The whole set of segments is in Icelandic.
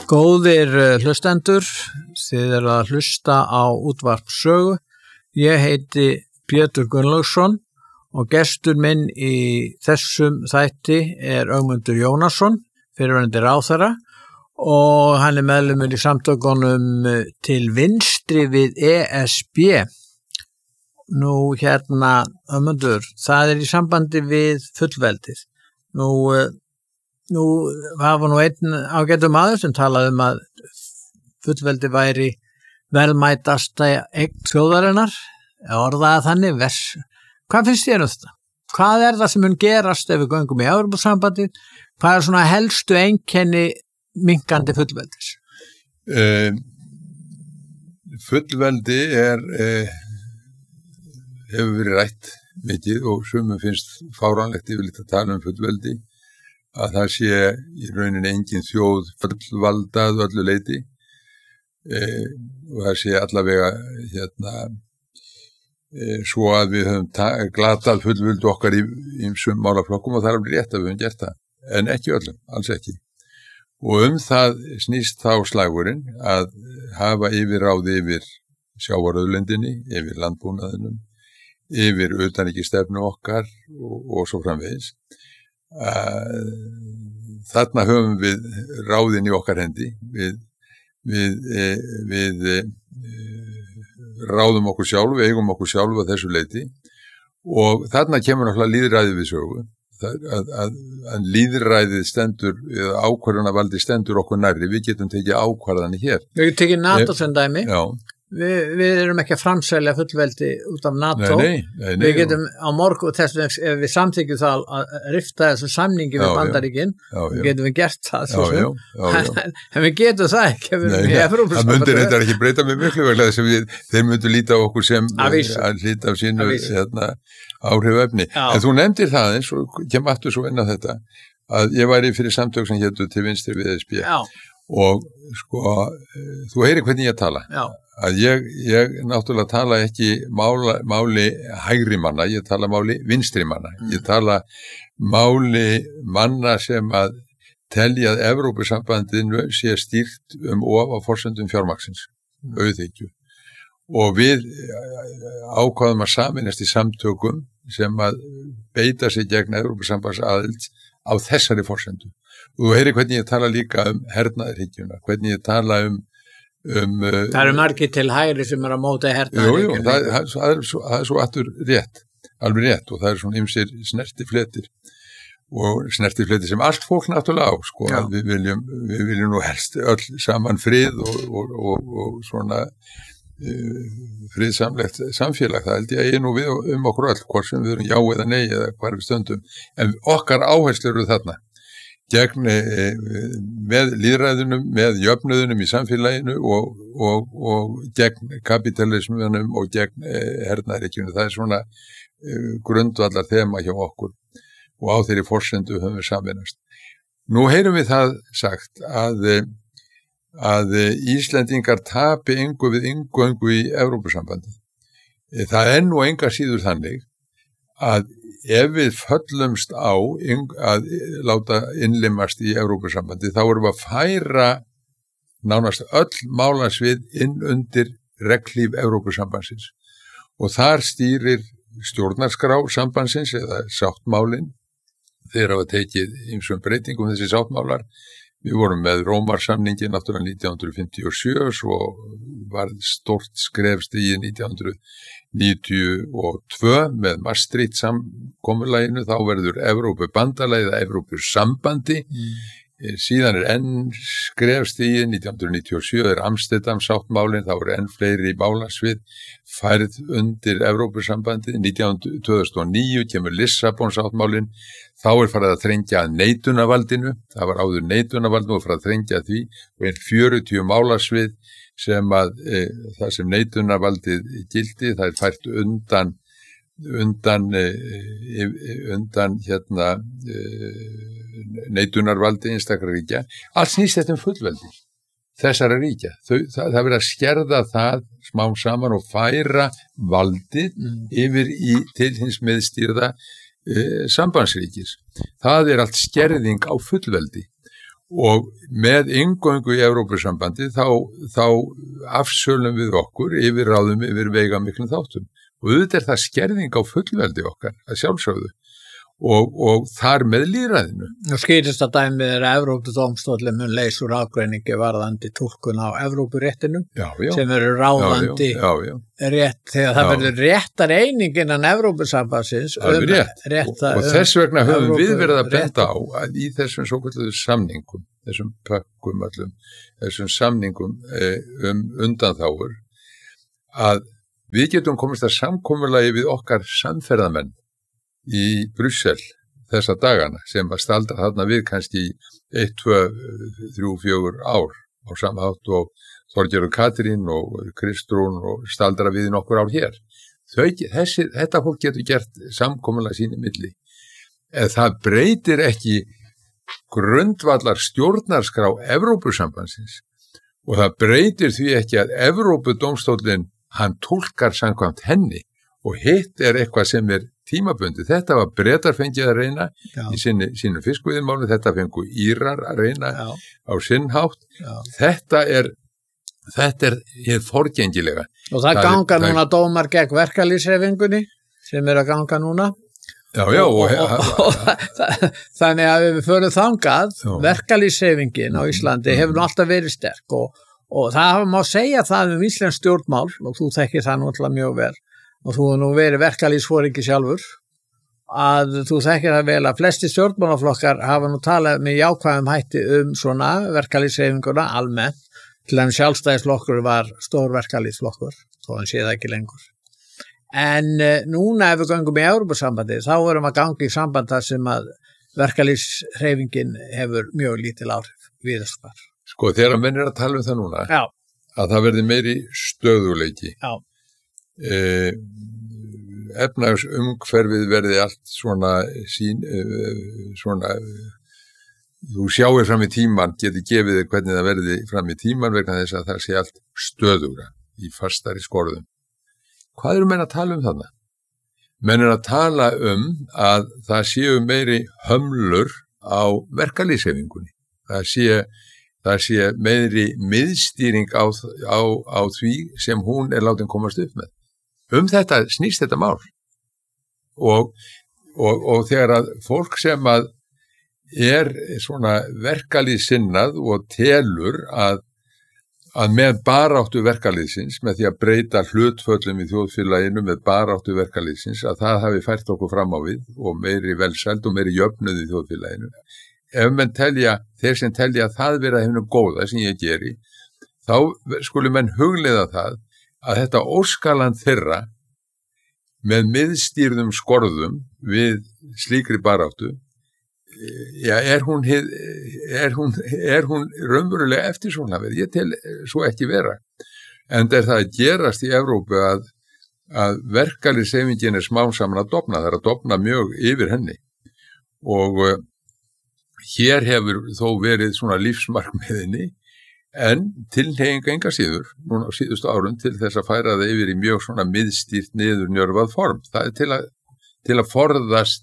Góðir hlustendur, þið eru að hlusta á útvarp Sögu. Ég heiti Pétur Gunnlaugsson og gestur minn í þessum þætti er Ögmundur Jónasson, fyrrverandi ráðherra, og hann er meðlimur í samtökunum til vinstri við ESB. Nú Ögmundur, það er í sambandi við fullveldið. Nú hafa einn ágætur maður sem talaði að fullveldi væri velmætasta eign þjóðarinnar, orðaði þannig vers. Hvað finnst þér þetta? Hvað er það sem mun gerast ef við göngum í Evrópusambandið? Hvað er svona helstu einkenni minkandi fullveldis? Fullveldi hefur verið rætt mikið og sumum finnst fáránlegt yfirleitt að tala fullveldi, að það sé í rauninni engin þjóð fullvaldað öllu leyti og það sé allavega svo að við höfum glatað fullveldi okkar í ýmsum málaflokkum og það er alveg rétt að við höfum gert það, en ekki öllum, alls ekki. Og það snýst þá slagurinn að hafa yfirráð yfir sjávarauðlindinni, yfir landbúnaðinum, yfir utanríkisstefnu okkar og svo framvegis. Þarna höfum við ráðin í okkar hendi, við ráðum okkur sjálf, við eigum okkur sjálf að þessu leyti og þarna kemur náttúrulega lýðræðið við sögu, að lýðræðið stendur, eða ákvarðanavaldi stendur okkur nærri, við getum tekið ákvarðanir hér. Við getum tekið NATO sem dæmi. Já. Við erum ekki að framselja fullveldi út af NATO. Nei, við getum á morgun, þess ef við samþykjum það að rifta þessu samningi við Bandaríkin, getum við gert það. En við getum það ekki ef við erum í Evrópusambandinu. Það myndir þetta ekki breyta með miklu veglega þess að þeir myndu líta á okkur sem að líta af sínu áhrifefni. En þú nefndir það eins og kem aftur svo inn á þetta, að ég væri fyrir samtök sem hétu til vinstri við ESB. Og sko, þú heyrir hvernig ég tala. Að ég náttúrulega tala ekki máli hægri manna, ég tala máli vinstri manna. Ég tala máli manna sem að telja að Evrópusambandinu sé stýrt of á forsendum fjármagnsins, auðhyggju. Og við ákváðum að sameinast í samtökum sem að beita sig gegn Evrópusambandsaðild á þessari forsendu. Og þú heyrir hvernig ég tala líka hernaðarhyggjuna, hvernig ég tala það eru margir til hægri sem að móta hernaðarhyggjuna. Það er svo aftur rétt, alveg rétt, og það er svona ýmsir snertifletir og snertifletir sem allt fólk náttúrulega á, sko, að við viljum nú helst öll saman frið og svona friðsamlegt samfélag, það held ég nú við okkur öll, hvort sem við erum já eða nei eða hvar við stöndum, en okkar áherslur eru þarna gegn með lýðræðunum, með jöfnuðunum í samfélaginu og gegn kapitalismunum og gegn hernaðarhyggjunni. Það er svona grundvallar þema hjá okkur og á þeirri forsendu höfum við sameinast. Nú heyrum við það sagt að Íslendingar tapi engu við inngöngu í Evrópusambandi. Það er nú enga síður þannig að ef við föllumst á að láta innlimast í Evrópusambandi, þá erum við að færa nánast öll málasvið inn undir reglíf Evrópusambandsins. Og þar stýrir stjórnarskrá sambandsins eða sáttmálin. Þeir hafa tekið ýmsum breytingum þessi sáttmálar. Við vorum með Rómarsamningin náttúrulega 1957, svo var stórt skrefstigið 1992 með Maastricht samkomulaginu, þá verður Evrópubandalagið eða Evrópusambandi. Síðan enn skrefstigið 1997 er Amsterdam sáttmálin, þá enn fleiri málasvið færð undir Evrópusambandi. 2009 kemur Lissabon sáttmálin, þá farið að þrengja að neitunarvaldinu, það var áður neitunarvald, nú farið að þrengja því og 40 málasvið sem að það sem neitunarvaldið gildi, það fært undan neitunarvaldi einstakra ríkja. Allt snýst þetta fullveldi þessara ríkja. Það verið að skerða það smám saman og færa valdið yfir til hins meðstýrða sambandsríkis. Það er allt skerðing á fullveldi og með inngöngu í Evrópusambandi þá afsölum við okkur yfirráðum yfir veigamiklum þáttum og auðvitað það skerðing á fullveldi okkar að sjálfsögðu og þar með lýðræðinu. Og skýrista dæmið að Evrópudómstóllinn mun leysa úr ágreiningi varðandi túlkun á Evrópuréttinum sem eru ráðandi rétt þegar það verður réttar eining innan Evrópusambandsins og þess vegna höfum við verið að benda á að í þessum svokölluðu samningum, þessum pökkum allum, þessum samningum undanþágur að við getum komist að samkomulagi við okkar samferðamenn í Brussel þessa dagana sem að staldra þarna við kannski 1, 2, 3, 4 ár á samhátt og Þorgerður Katrín og Kristrún og staldra við nokkur ár hér. Þetta fólk getur gert samkomulag sín í milli. En það breytir ekki grundvallar stjórnarskrá Evrópusambandsins og það breytir því ekki að Evrópudómstóllinn hann túlkar samkvæmt henni og hitt eitthvað sem tímabundi. Þetta var Bretar fengið að reyna í sínu fiskveiðimáli, þetta fengu Írar að reyna á sinn hátt. Þetta er hið forgengilega. Og það ganga núna dómar gegn verkalýðshreyfingunni sem að ganga núna. Þannig að við förum þangað, verkalýðshreyfingin á Íslandi hefur nú alltaf verið sterk og það má segja það íslensk stjórnmál og þú þekkir það náttúrulega mjög vel. Og þú nú verið verkalýðsforingi sjálfur, að þú þekkir það vel að flesti stjórnmálaflokkar hafa nú talað með jákvæðum hætti svona verkalýðshreyfinguna almennt, til að sjálfstæðisflokkur var stór verkalýðsflokkur, þó hann sé það ekki lengur. En núna ef við göngum í Evrópusambandi, þá erum að ganga í samband þar sem að verkalýðshreyfingin hefur mjög lítil áhrif víðast hvar. Sko, þegar menn að tala það núna, að það verði meiri stöðuleiki. Efnahagsumhverfið verði allt svona þú sjáir fram í tíman, geti gefið þér hvernig það verði fram í tíman vegna þess að það sé allt stöðugra í fastari skorðum. Hvað eru menn að tala þarna? Menn að tala að það séu meiri hömlur á verkalýðshreyfingunni. Það sé meiri miðstýring á því sem hún látin komast upp með. Þetta snýst þetta mál. Og þegar að fólk sem að svona verkalýðssinnað og telur að með baráttu verkalýðsins, með því að breyta hlutföllum í þjóðfélaginu með baráttu verkalýðsins, að það hafi fært okkur fram á við og meiri velsæld og meiri jöfnuð í þjóðfélaginu. Ef menn þeir sem telja að það vera hefnum góða sem ég geri, þá skulu menn hugleiða það að þetta óskaland þeirra með miðstýrðum skorðum við slíkri baráttu, er hún raunverulega eftirsóknarverð? Ég tel svo ekki vera. En það að gerast í Evrópu að verkalýðshreyfingin smám saman að dofna, það að dofna mjög yfir henni og hér hefur þó verið svona lífsmarkmiðinni en tilhneiging enga síður, núna á síðustu árum til þess að færa það yfir í mjög svona miðstýrt niður njörvað form. Það til að forðast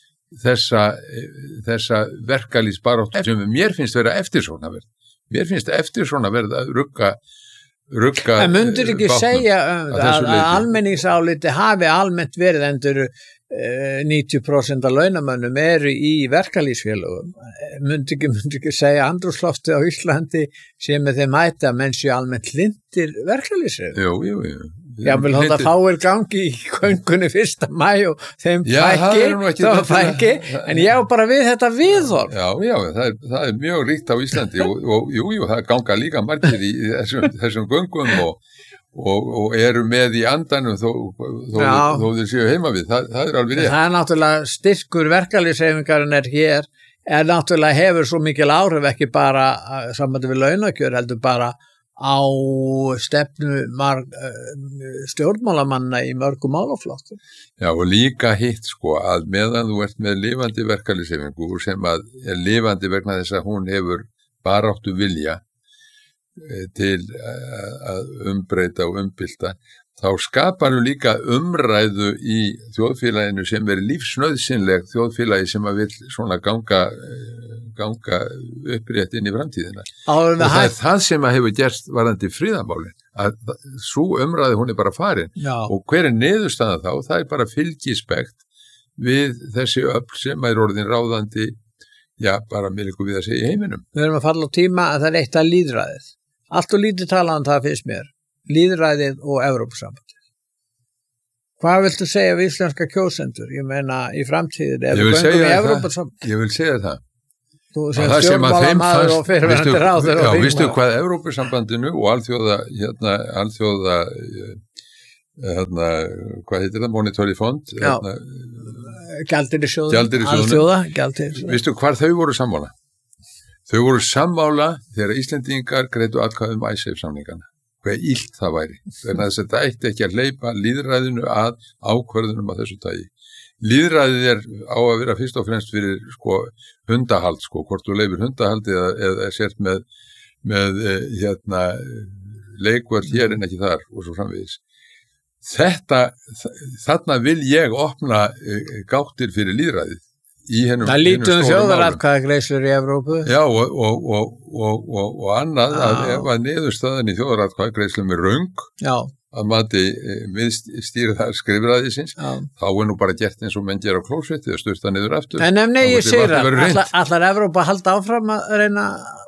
þessa verkalýðsbaráttu sem mér finnst vera eftirsóknarverð. Mér finnst eftirsóknarverð að rugga En mundur ekki segja að almenningsáliti hafi almennt verið endur 90% af launamönnum eru í verkalýðsfélögum. Mundur ekki segja andrúmsloftið á Íslandi sem með þeim hætti að menn séu almennt hlindir verkalýðsfélögum? Jú. Já, vil hóta fáir gangi í köngunni 1. maí og þeim fækki, en ég á bara við þetta viðhorf. Já, það er mjög ríkt á Íslandi og það ganga líka margir í þessum göngum og eru með í andanum þó þeir séu heima við, það er alveg rétt. Það er náttúrulega styrkur verkalýðshreyfingarinnar hér, náttúrulega hefur svo mikil áhrif ekki bara sambandi við launakjör, heldur bara á stefnu stjórnmálamanna í mörgum málaflokkum. Já, og líka hitt að meðan þú ert með lifandi verkalýðshreyfingu sem að er lifandi vegna þess að hún hefur baráttu vilja til að umbreyta og umbylta, þá skapar líka umræðu í þjóðfélaginu sem lífsnauðsynleg þjóðfélagi sem að vill svona ganga upprétt inn í framtíðina. Og það það sem að hefur gerst varðandi friðarmálin, að sú umræðu hún bara farin. Já. Og hver niðurstaðan þá? Það bara fylgispekt við þessi öfl sem orðin ráðandi, bara með ykkur við að segja í heiminum. Við erum að falla á tíma að það er eitt að lýðræðið. Allt og lítið talað það finnst mér. Lýðræðið og Evrópusambandið. Hvað viltu segja við íslenska kjósendur? Ég meina í framtíðin ef við göngum í Evrópusambandið. Ég vil segja það. Þú sem stjórnmálamaður og fyrirverandi ráðherra. Já, vistu hvað Evrópusambandinu og alþjóða hvað heitir það? Monetary Fund? Gjaldeyrisjóðurinn. Vistu hvar þau voru sammála? Þau voru sammála þegar Íslendingar greiddu atkvæði IceSave-samningana. Hvað illt það væri. Þannig að þetta ætti ekki að hleypa lýðræðinu að ákvörðunum af þessu tagi. Lýðræðið á að vera fyrst og fremst fyrir hundahald, hvort þú leifir hundahald eða sért með leikvöld hér en ekki þar og svo framvegis. Þarna vil ég opna gáttir fyrir lýðræðið. Það lítum þjóðaratkvæðagreiðslur í Evrópu. Já, og annað ef að niðurstaðan í þjóðaratkvæðagreiðslum röng, að mati stýrðar skrifræðisins, þá nú bara gert eins og menn gera á klósetti og sturta niður aftur. En ég segir allar Evrópa halda áfram að reyna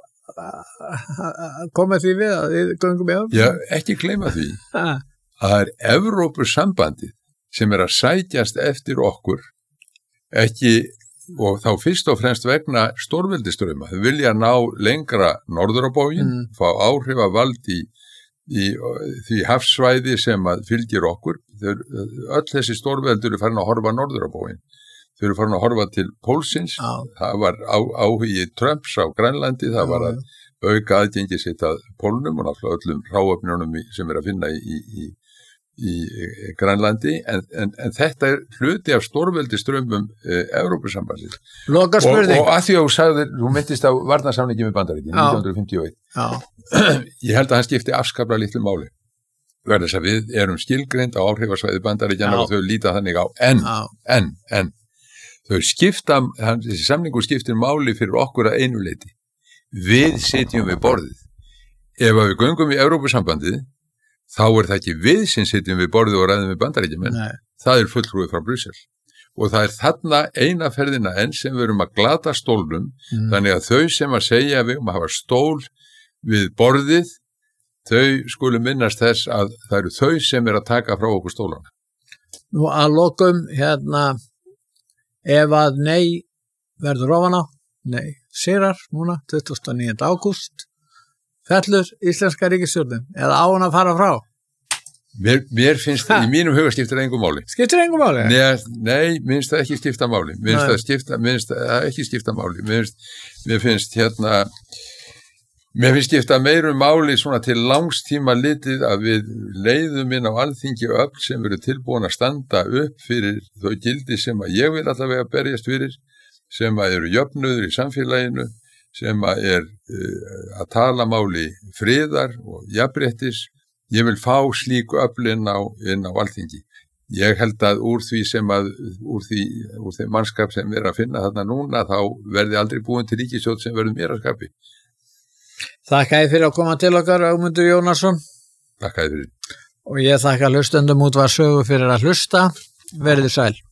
að koma því við að við göngum í Evrópu? Já, ekki gleyma því að það er Evrópusambandið sem að sækjast eftir okkur, ekki, og þá fyrst og fremst vegna stórveldistrauma. Þau vilja ná lengra norður á bóginn, fá áhrif að vald í því hafsvæði sem að fylgir okkur. Öll þessi stórveldur eru farin að horfa norður á bóginn. Þau eru farin að horfa til pólsins. Það var áhugi Trumps á Grænlandi, það var að auka aðgengi sitt að pólnum og náttúrulega öllum hráefnunum sem að finna í Grænlandi, en þetta hluti af stórveldistraumum Evrópusambandsins. Loka spurning. Og að því að þú myndist á varnarsamningi með Bandaríkin 1951. Ég held að hann skipti afskaplega litlu máli. Verður þess að við erum skilgreind á áhrifasvæði Bandaríkjanna og þau líta þannig á. En þau skipta, þessi samningur skiptir máli fyrir okkur að einu leyti. Við sitjum við borðið. Ef við göngum í Evrópusambandið, þá það ekki við sem sitjum við borðið og ræðum við Bandaríkjamenn. Það fulltrúið frá Brussel. Og það þarna eina ferðina enn sem við erum að glata stólnum, þannig að þau sem að segja við að hafa stól við borðið, þau skulu minnast þess að það eru þau sem að taka frá okkur stólana. Nú að lokum ef að nei verður ofan á, sigrar núna 29. ágúst, fellur íslenska ríkisstjórnin eða á hann að fara frá? Mér finnst í mínum huga skiptir engum máli. Skiptir engum máli? Nei, mér finnst það ekki skipta máli. Mér finnst það ekki skipta máli. Mér finnst skipta meiru máli svona til langstíma litið að við leiðum inn á alþingi öfl sem eru tilbúin að standa upp fyrir þau gildi sem að ég vil allavega berjast fyrir, sem að eru jöfnuður í samfélaginu, sem að að tala máli friðar og jafnréttis. Ég vil fá slík öfl inn á alþingi. Ég held að úr þeim mannskap sem að finna þarna núna, þá verði aldrei búin til ríkisstjórn sem verður mér að skapi. Þakka þér fyrir að koma til okkar, Ögmundur Jónasson. Þakka þér fyrir. Og ég þakka hlustendum Útvarp Sögu fyrir að hlusta. Verið sæl.